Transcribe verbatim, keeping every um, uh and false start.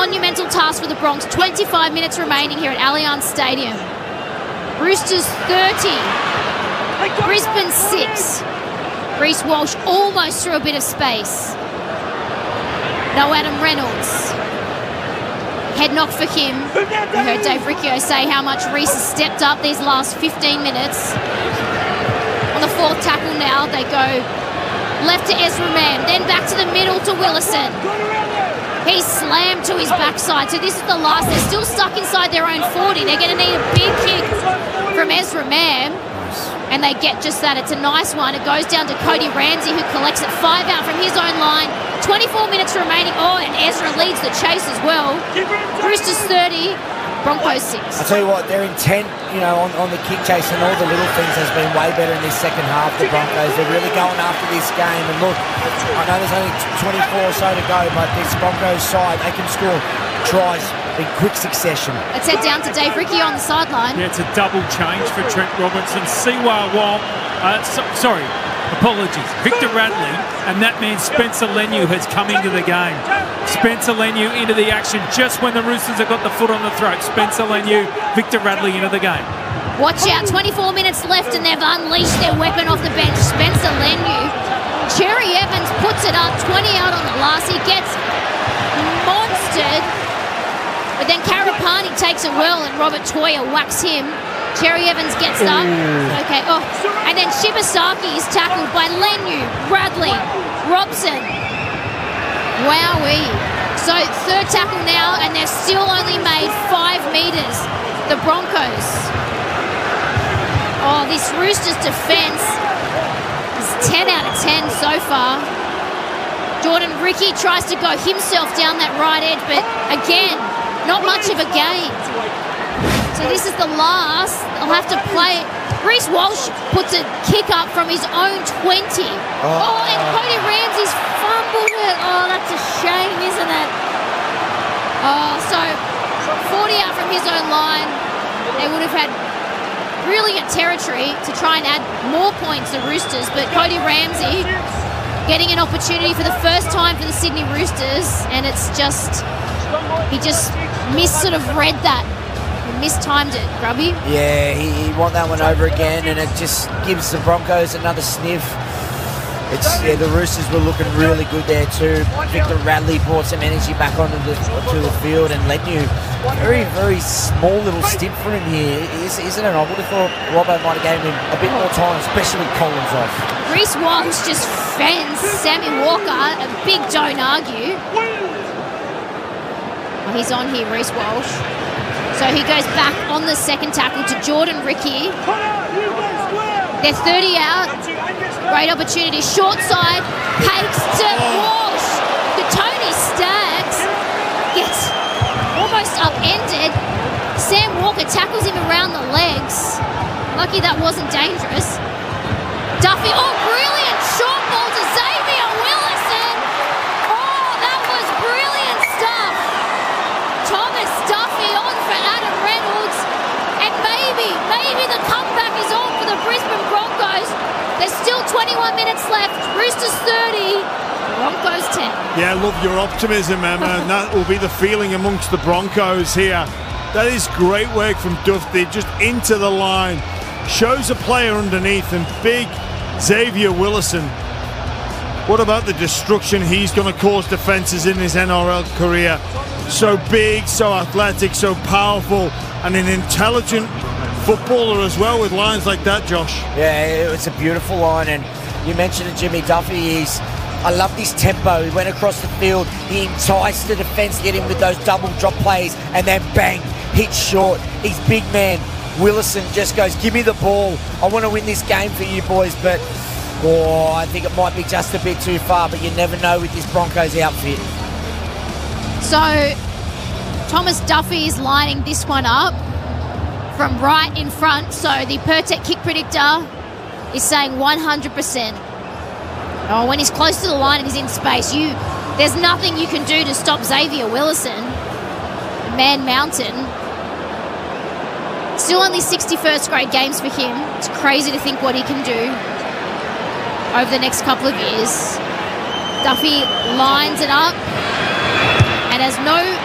monumental task for the Bronx. twenty-five minutes remaining here at Allianz Stadium. Roosters thirty, Brisbane six. Reece Walsh almost through a bit of space. No Adam Reynolds. Head knock for him. We heard Dave Riccio say how much Reece has stepped up these last fifteen minutes. On the fourth tackle now, they go left to Ezra Mann, then back to the middle to Willison. He's slammed to his backside, so this is the last. They're still stuck inside their own forty. They're going to need a big kick from Ezra Mann, and they get just that. It's a nice one. It goes down to Cody Ramsey, who collects it five out from his own line. twenty-four minutes remaining. Oh, and Ezra leads the chase as well. Roosters thirty, Broncos six. I tell you what, their intent, you know, on, on the kick chase and all the little things has been way better in this second half. The Broncos, they're really going after this game. And look, I know there's only twenty-four or so to go, but this Broncos side, they can score tries in quick succession. Let's head down to Dave Riccio on the sideline. Yeah, it's a double change for Trent Robinson. Siwa Wong, uh, so, sorry, apologies, Victor Radley, and that means Spencer Leniu has come into the game. Spencer Leniu into the action just when the Roosters have got the foot on the throat. Spencer Leniu, Victor Radley into the game. Watch out, twenty-four minutes left and they've unleashed their weapon off the bench. Spencer Leniu. Cherry Evans puts it up, twenty out on the last. He gets monstered, but then Karapani takes it well and Robert Toya whacks him. Cherry Evans gets up. Okay, oh, and then Shibasaki is tackled by Leniu, Bradley, Robson. Wowee. So third tackle now, and they've still only made five metres. The Broncos. Oh, this Roosters defence is ten out of ten so far. Jordan Ricky tries to go himself down that right edge, but again, not much of a gain. So this is the last. I'll have to play. Reece Walsh puts a kick up from his own twenty. Oh, oh and Cody Ramsey's fumbled it. Oh, that's a shame, isn't it? Oh, so forty out from his own line. They would have had brilliant territory to try and add more points to Roosters, but Cody Ramsey getting an opportunity for the first time for the Sydney Roosters, and it's just, he just missed sort of read that. Mistimed it, Grubby. Yeah, he, he won that one over again, and it just gives the Broncos another sniff. It's yeah, the Roosters were looking really good there too. Victor Radley brought some energy back onto the to the field, and Leniu, very very small little stint for him here, Is, isn't it? I would have thought Robbo might have given him a bit more time, especially Collins off. Reece Walsh just fends Sammy Walker. A big don't argue. Oh, he's on here, Reece Walsh. So he goes back on the second tackle to Jordan Ricky. They're thirty out. Great opportunity. Short side. Hakes to Walsh. The Tony Staggs gets almost upended. Sam Walker tackles him around the legs. Lucky that wasn't dangerous. Duffy. Oh, brilliant. Short ball to Xavier Willison. Oh, that was brilliant stuff. Thomas Duffy on for Adam Reynolds, and maybe, maybe the comeback is on for the Brisbane Broncos. There's still twenty-one minutes left. Roosters thirty, Broncos ten. Yeah, I love your optimism, Emma, and that will be the feeling amongst the Broncos here. That is great work from Duffy, just into the line. Shows a player underneath, and big Xavier Willison. What about the destruction he's going to cause defences in his N R L career? So big, so athletic, so powerful, and an intelligent footballer as well with lines like that, Josh. Yeah, it's a beautiful line, and you mentioned it, Jimmy Duffy. He's, I love this tempo. He went across the field, he enticed the defence, get him with those double drop plays, and then bang, hit short. He's big man. Willison just goes, give me the ball. I want to win this game for you boys, but oh, I think it might be just a bit too far, but you never know with this Broncos outfit. So Thomas Duffy is lining this one up from right in front. So the Pertec kick predictor is saying one hundred percent. Oh, when he's close to the line and he's in space, you there's nothing you can do to stop Xavier Willison. Man Mountain. Still only sixty-first grade games for him. It's crazy to think what he can do over the next couple of years. Duffy lines it up and has no